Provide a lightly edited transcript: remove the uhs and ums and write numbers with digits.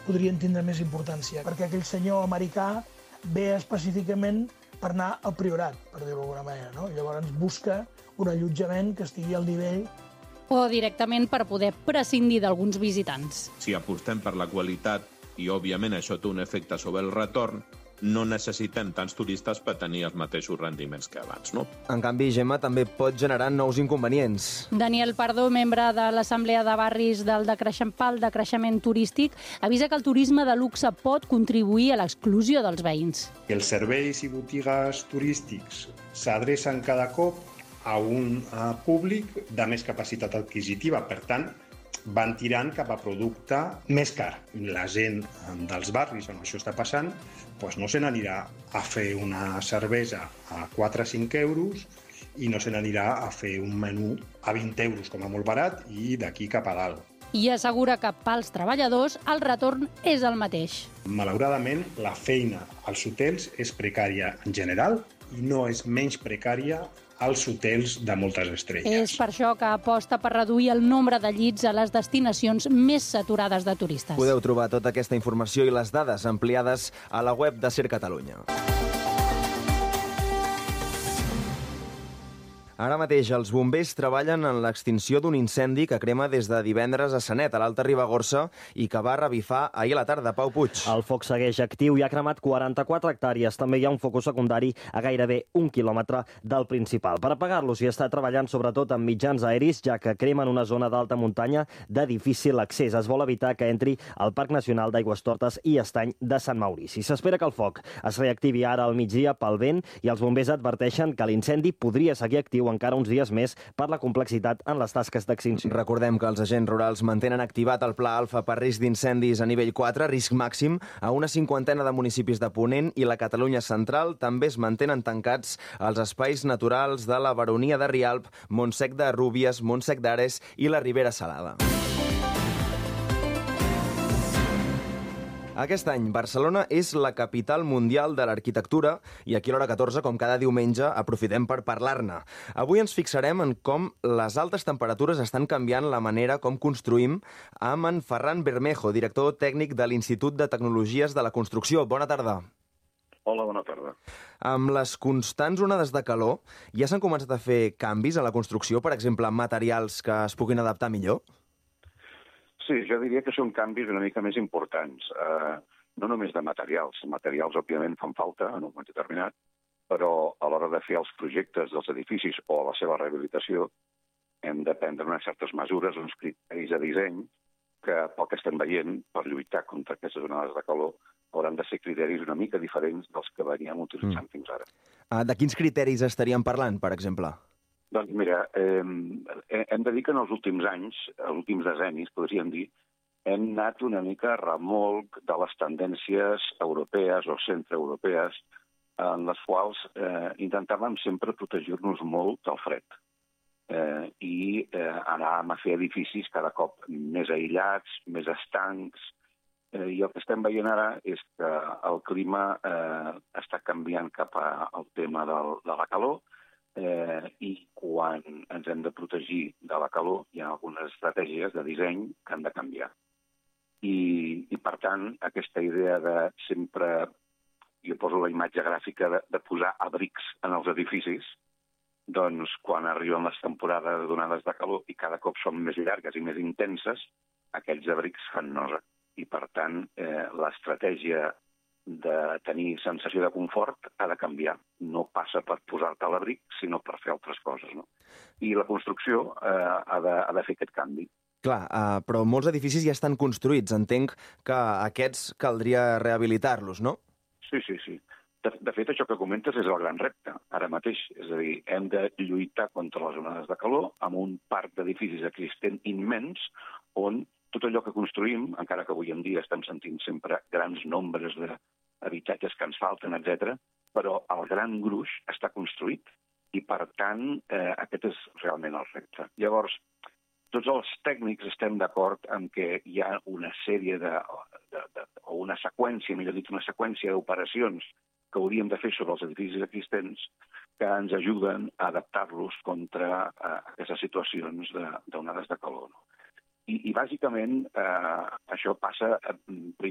podrien tindre més importància, perquè aquell senyor americà ve específicament per anar al Priorat, per dir-ho d'alguna manera, no? Llavors busca un allotjament que estigui al nivell o directament per poder prescindir d'alguns visitants. Si apostem per la qualitat i, òbviament, això té un efecte sobre el retorn, no necessitem tants turistes per tenir els mateixos rendiments que abans, no? En canvi, Gemma, també pot generar nous inconvenients. Daniel Pardo, membre de l'Assemblea de Barris del decreixement turístic, avisa que el turisme de luxe pot contribuir a l'exclusió dels veïns. Els serveis i botigues turístics s'adrecen cada cop a un públic de més capacitat adquisitiva, per tant, van tirant cap a producte més car. La gent dels barris on això està passant doncs no se n'anirà a fer una cervesa a 4 o 5 euros i no se n'anirà a fer un menú a 20 euros com a molt barat i d'aquí cap a dalt. I assegura que pels treballadors el retorn és el mateix. Malauradament, la feina als hotels és precària en general i no és menys precària als hotels de moltes estrelles. És per això que aposta per reduir el nombre de llits a les destinacions més saturades de turistes. Podeu trobar tota aquesta informació i les dades ampliades a la web de Ser Catalunya. Ara mateix els bombers treballen en l'extinció d'un incendi que crema des de divendres a Sanet, a l'Alta Ribagorça, i que va revifar ahir a la tarda. Pau Puig. El foc segueix actiu i ha cremat 44 hectàrees. També hi ha un focus secundari a gairebé 1 quilòmetre del principal. Per apagar-lo s'hi està treballant sobretot amb mitjans aeris, ja que cremen una zona d'alta muntanya de difícil accés. Es vol evitar que entri al Parc Nacional d'Aigüestortes i Estany de Sant Maurici. S'espera que el foc es reactivi ara al migdia pel vent i els bombers adverteixen que l'incendi podria seguir actiu encara uns dies més per la complexitat en les tasques d'extinció. Recordem que els agents rurals mantenen activat el Pla Alfa per risc d'incendis a nivell 4, risc màxim, a una 50ena de municipis de Ponent, i la Catalunya Central també es mantenen tancats els espais naturals de la Baronia de Rialp, Montsec de Rúbies, Montsec d'Ares i la Ribera Salada. Aquest any, Barcelona és la capital mundial de l'arquitectura i aquí a l'hora 14, com cada diumenge, aprofitem per parlar-ne. Avui ens fixarem en com les altes temperatures estan canviant la manera com construïm amb en Ferran Bermejo, director tècnic de l'Institut de Tecnologies de la Construcció. Bona tarda. Hola, bona tarda. Amb les constants onades de calor, ja s'han començat a fer canvis a la construcció, per exemple, materials que es puguin adaptar millor? Sí, jo diria que són canvis una mica més importants. No només de materials. Materials, òbviament, fan falta en un moment determinat, però a l'hora de fer els projectes dels edificis o la seva rehabilitació hem de prendre unes certes mesures, uns criteris de disseny que, pel que estem veient, per lluitar contra aquestes onades de calor, hauran de ser criteris una mica diferents dels que veníem utilitzant fins ara. De quins criteris estaríem parlant, per exemple? Doncs mira, hem de dir que en els últims anys, els últims decennis, podríem dir, hem anat una mica a remolc de les tendències europees o centreeuropees en les quals intentàvem sempre protegir-nos molt del fred i anàvem a fer edificis cada cop més aïllats, més estancs, i el que estem veient ara és que el clima està canviant cap al tema de la calor, i quan ens hem de protegir de la calor hi ha algunes estratègies de disseny que han de canviar. I per tant, aquesta idea de sempre, jo poso la imatge gràfica de posar abrics en els edificis, doncs quan arriben les temporades d'onades de calor i cada cop són més llargues i més intenses, aquells abrics fan nosa. I per tant, l'estratègia de tenir sensació de confort ha de canviar. No passa per posar-te a l'abric, sinó per fer altres coses, no? I la construcció ha de fer aquest canvi. Clar, però molts edificis ja estan construïts. Entenc que aquests caldria rehabilitar-los, no? Sí. De fet, això que comentes és el gran repte, ara mateix. És a dir, hem de lluitar contra les onades de calor amb un parc d'edificis existent immens on tot allò que construïm, encara que avui en dia estem sentint sempre grans nombres d'habitatges que ens falten, etc., però el gran gruix està construït i, per tant, aquest és realment el repte. Llavors, tots els tècnics estem d'acord en que hi ha una sèrie o una seqüència, millor dit, una seqüència d'operacions que hauríem de fer sobre els edificis existents que ens ajuden a adaptar-los contra aquestes situacions d'onades de calor. I bàsicament, això passa